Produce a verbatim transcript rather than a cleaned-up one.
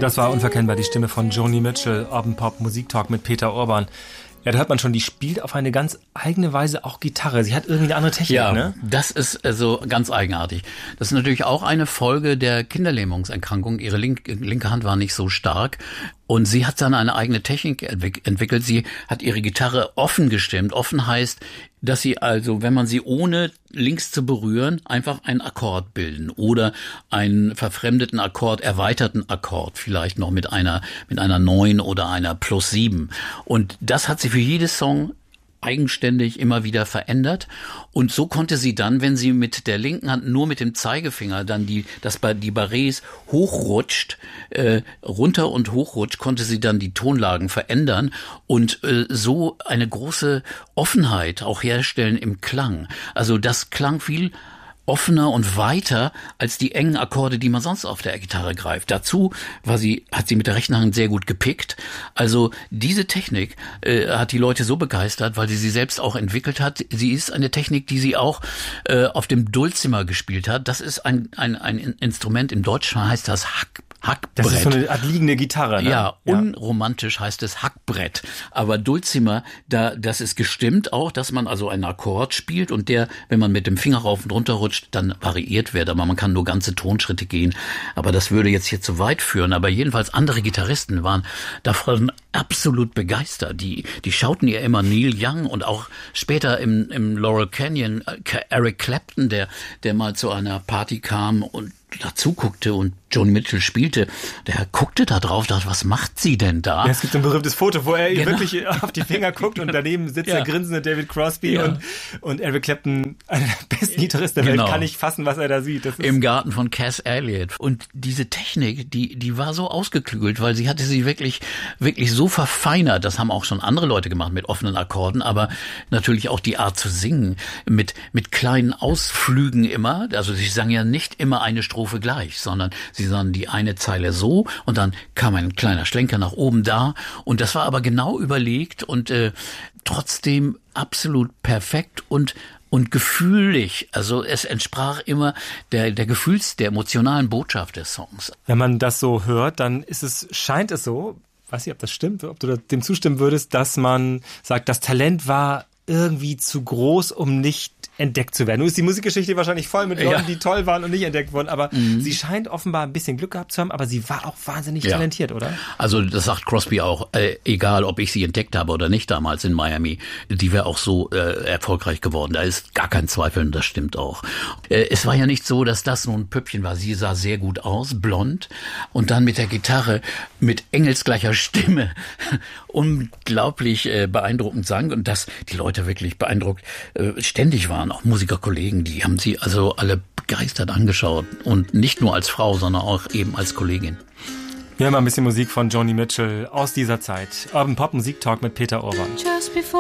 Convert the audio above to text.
Das war unverkennbar die Stimme von Joni Mitchell, Urban Pop Musiktalk mit Peter Urban. Ja, da hört man schon, die spielt auf eine ganz eigene Weise auch Gitarre. Sie hat irgendwie eine andere Technik, ja, ne? Das ist also ganz eigenartig. Das ist natürlich auch eine Folge der Kinderlähmungserkrankung. Ihre link, linke Hand war nicht so stark. Und sie hat dann eine eigene Technik entwickelt. Sie hat ihre Gitarre offen gestimmt. Offen heißt, dass sie also, wenn man sie ohne links zu berühren, einfach einen Akkord bilden oder einen verfremdeten Akkord, erweiterten Akkord, vielleicht noch mit einer mit einer neun oder einer plus sieben. Und das hat sie für jedes Song eigenständig immer wieder verändert. Und so konnte sie dann, wenn sie mit der linken Hand nur mit dem Zeigefinger dann die das die Barrés hochrutscht, äh, runter und hochrutscht, konnte sie dann die Tonlagen verändern und äh, so eine große Offenheit auch herstellen im Klang. Also das klang viel offener und weiter als die engen Akkorde, die man sonst auf der Gitarre greift. Dazu war sie, hat sie mit der rechten Hand sehr gut gepickt. Also diese Technik äh, hat die Leute so begeistert, weil sie sie selbst auch entwickelt hat. Sie ist eine Technik, die sie auch äh, auf dem Dulcimer gespielt hat. Das ist ein ein ein Instrument, im Deutschen heißt das Hack. Hackbrett. Das ist so eine Art liegende Gitarre, ne? Ja, ja, unromantisch heißt es Hackbrett. Aber Dulcimer, da, das ist gestimmt auch, dass man also einen Akkord spielt und der, wenn man mit dem Finger rauf und runter rutscht, dann variiert wird. Aber man kann nur ganze Tonschritte gehen. Aber das würde jetzt hier zu weit führen. Aber jedenfalls andere Gitarristen waren davon absolut begeistert. Die, die schauten ihr immer Neil Young und auch später im, im Laurel Canyon Eric Clapton, der, der mal zu einer Party kam und dazu guckte und Joni Mitchell spielte, der guckte da drauf, dachte, was macht sie denn da? Ja, es gibt ein berühmtes Foto, wo er ihr genau. wirklich auf die Finger guckt und daneben sitzt ja. der grinsende David Crosby ja. und, und Eric Clapton, einer der besten Gitarristen der genau. Welt, kann nicht fassen, was er da sieht. Das ist im Garten von Cass Elliot. Und diese Technik, die, die war so ausgeklügelt, weil sie hatte sie wirklich, wirklich so verfeinert. Das haben auch schon andere Leute gemacht mit offenen Akkorden, aber natürlich auch die Art zu singen mit, mit kleinen Ausflügen immer. Also sie sang ja nicht immer eine Strophe gleich, sondern sie sang die eine Zeile so und dann kam ein kleiner Schlenker nach oben da und das war aber genau überlegt und äh, trotzdem absolut perfekt und und gefühlig. Also es entsprach immer der der Gefühls, der emotionalen Botschaft des Songs. Wenn man das so hört, dann ist es, scheint es so, weiß nicht, ob das stimmt, ob du dem zustimmen würdest, dass man sagt, das Talent war irgendwie zu groß, um nicht entdeckt zu werden. Nun ist die Musikgeschichte wahrscheinlich voll mit Leuten, ja. die toll waren und nicht entdeckt wurden, aber mhm. sie scheint offenbar ein bisschen Glück gehabt zu haben, aber sie war auch wahnsinnig ja. talentiert, oder? Also das sagt Crosby auch, äh, egal ob ich sie entdeckt habe oder nicht damals in Miami, die wäre auch so äh, erfolgreich geworden. Da ist gar kein Zweifel und das stimmt auch. Äh, es war ja nicht so, dass das nur ein Püppchen war. Sie sah sehr gut aus, blond und dann mit der Gitarre mit engelsgleicher Stimme unglaublich äh, beeindruckend sang und dass die Leute wirklich beeindruckt äh, ständig waren. Auch Musikerkollegen, die haben sie also alle begeistert angeschaut und nicht nur als Frau, sondern auch eben als Kollegin. Wir hören mal ein bisschen Musik von Joni Mitchell aus dieser Zeit. Urban Pop Musiktalk mit Peter Urban.